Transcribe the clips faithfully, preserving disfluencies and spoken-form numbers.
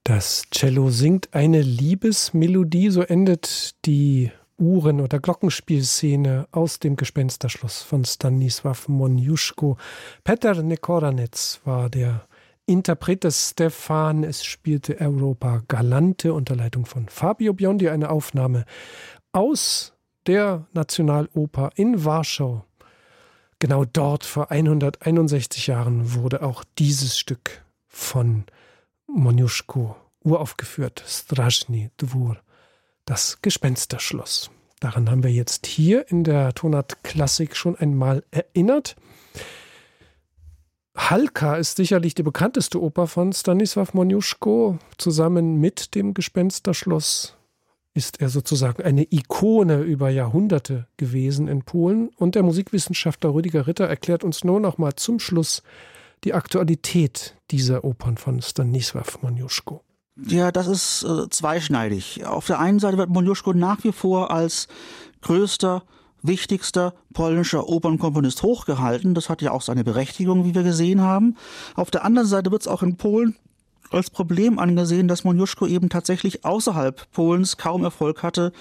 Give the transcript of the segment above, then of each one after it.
Das Cello singt eine Liebesmelodie, so endet die Uhren- oder Glockenspielszene aus dem Gespensterschloss von Stanisław Moniuszko. Petr Nekoranec war der Interpret des Stefan. Es spielte Europa Galante unter Leitung von Fabio Biondi, eine Aufnahme aus der Nationaloper in Warschau. Genau dort vor hunderteinundsechzig Jahren wurde auch dieses Stück von Moniuszko uraufgeführt, Strażny Dwór, das Gespensterschloss. Daran haben wir jetzt hier in der Tonart Klassik schon einmal erinnert. Halka ist sicherlich die bekannteste Oper von Stanisław Moniuszko. Zusammen mit dem Gespensterschloss ist er sozusagen eine Ikone über Jahrhunderte gewesen in Polen. Und der Musikwissenschaftler Rüdiger Ritter erklärt uns nur noch mal zum Schluss die Aktualität dieser Opern von Stanisław Moniuszko. Ja, das ist äh, zweischneidig. Auf der einen Seite wird Moniuszko nach wie vor als größter, wichtigster polnischer Opernkomponist hochgehalten. Das hat ja auch seine Berechtigung, wie wir gesehen haben. Auf der anderen Seite wird es auch in Polen als Problem angesehen, dass Moniuszko eben tatsächlich außerhalb Polens kaum Erfolg hatte.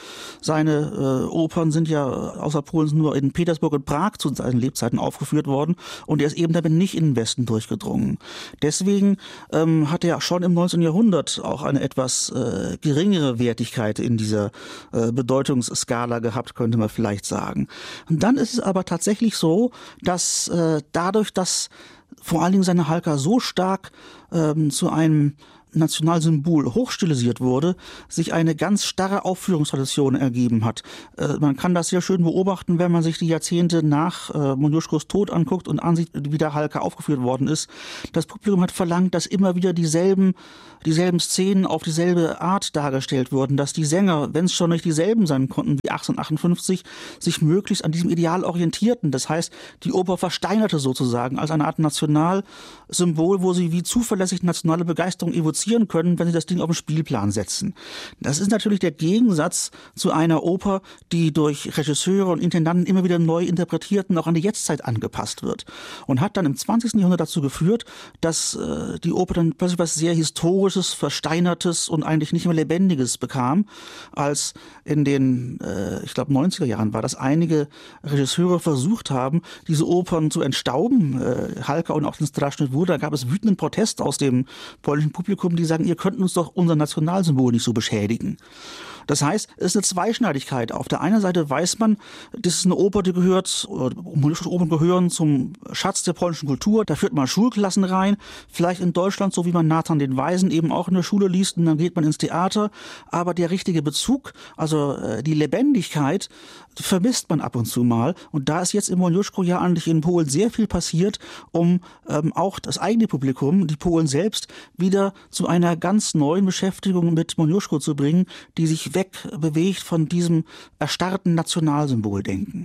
Seine äh, Opern sind ja außer Polens nur in Petersburg und Prag zu seinen Lebzeiten aufgeführt worden und er ist eben damit nicht in den Westen durchgedrungen. Deswegen ähm, hat er schon im neunzehnten Jahrhundert auch eine etwas äh, geringere Wertigkeit in dieser äh, Bedeutungsskala gehabt, könnte man vielleicht sagen. Und dann ist es aber tatsächlich so, dass äh, dadurch, dass vor allen Dingen seine Halka so stark ähm, zu einem Nationalsymbol hochstilisiert wurde, sich eine ganz starre Aufführungstradition ergeben hat. Äh, man kann das sehr schön beobachten, wenn man sich die Jahrzehnte nach äh, Moniuszkos Tod anguckt und ansieht, wie der Halka aufgeführt worden ist. Das Publikum hat verlangt, dass immer wieder dieselben, dieselben Szenen auf dieselbe Art dargestellt wurden, dass die Sänger, wenn es schon nicht dieselben sein konnten wie achtzehnhundertachtundfünfzig, sich möglichst an diesem Ideal orientierten. Das heißt, die Oper versteinerte sozusagen als eine Art Nationalsymbol, wo sie wie zuverlässig nationale Begeisterung evozieren können, wenn sie das Ding auf den Spielplan setzen. Das ist natürlich der Gegensatz zu einer Oper, die durch Regisseure und Intendanten immer wieder neu interpretiert und auch an die Jetztzeit angepasst wird. Und hat dann im zwanzigsten Jahrhundert dazu geführt, dass äh, die Oper dann plötzlich was sehr Historisches, Versteinertes und eigentlich nicht mehr Lebendiges bekam, als in den, äh, ich glaube, neunziger Jahren war das, einige Regisseure versucht haben, diese Opern zu entstauben, äh, Halka und auch den Strażny Dwór. Da gab es wütenden Protest aus dem polnischen Publikum, die sagen, ihr könnt uns doch unser Nationalsymbol nicht so beschädigen. Das heißt, es ist eine Zweischneidigkeit. Auf der einen Seite weiß man, das ist eine Oper, die gehört, Moniuszkos Opern gehören zum Schatz der polnischen Kultur. Da führt man Schulklassen rein. Vielleicht in Deutschland, so wie man Nathan den Weisen eben auch in der Schule liest, und dann geht man ins Theater. Aber der richtige Bezug, also die Lebendigkeit, vermisst man ab und zu mal. Und da ist jetzt im Moniuszko-Jahr eigentlich in Polen sehr viel passiert, um ähm, auch das eigene Publikum, die Polen selbst, wieder zu einer ganz neuen Beschäftigung mit Moniuszko zu bringen, die sich wegbewegt von diesem erstarrten Nationalsymboldenken.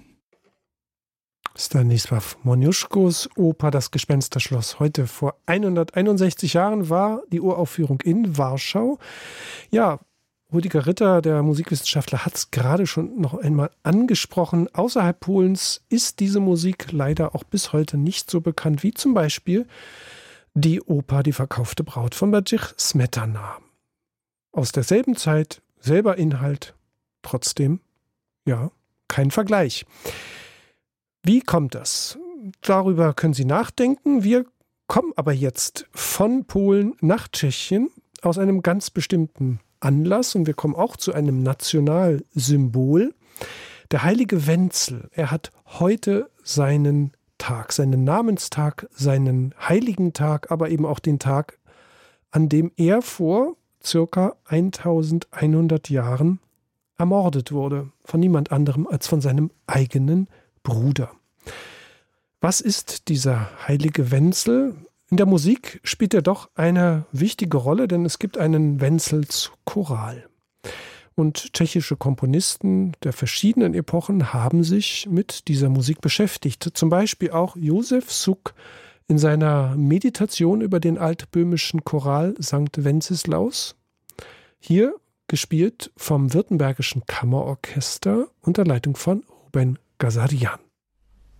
Stanisław Moniuszkos Oper Das Gespensterschloss. Heute vor hunderteinundsechzig Jahren war die Uraufführung in Warschau. Ja, Rüdiger Ritter, der Musikwissenschaftler, hat es gerade schon noch einmal angesprochen. Außerhalb Polens ist diese Musik leider auch bis heute nicht so bekannt wie zum Beispiel die Oper Die verkaufte Braut von Bedřich Smetana. Aus derselben Zeit, selber Inhalt, trotzdem, ja, kein Vergleich. Wie kommt das? Darüber können Sie nachdenken. Wir kommen aber jetzt von Polen nach Tschechien aus einem ganz bestimmten Anlass und wir kommen auch zu einem Nationalsymbol. Der heilige Wenzel, er hat heute seinen Tag, seinen Namenstag, seinen heiligen Tag, aber eben auch den Tag, an dem er vor circa eintausendeinhundert Jahren ermordet wurde. Von niemand anderem als von seinem eigenen Bruder. Was ist dieser heilige Wenzel? In der Musik spielt er doch eine wichtige Rolle, denn es gibt einen Wenzelschoral. Und tschechische Komponisten der verschiedenen Epochen haben sich mit dieser Musik beschäftigt. Zum Beispiel auch Josef Suk in seiner Meditation über den altböhmischen Choral Sankt Wenceslaus. Hier gespielt vom Württembergischen Kammerorchester unter Leitung von Ruben Gazarian.